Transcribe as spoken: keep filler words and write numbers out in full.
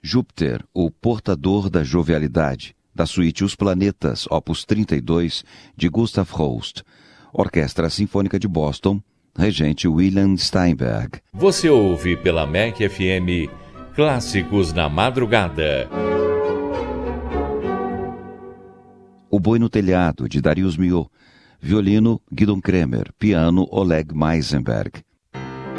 Júpiter, o portador da jovialidade, da suíte Os Planetas, opus trinta e dois, de Gustav Holst. Orquestra Sinfônica de Boston, regente William Steinberg. Você ouve pela M E C F M Clássicos na Madrugada. O Boi no Telhado, de Darius Milhaud. Violino, Guidon Kremer. Piano, Oleg Meisenberg.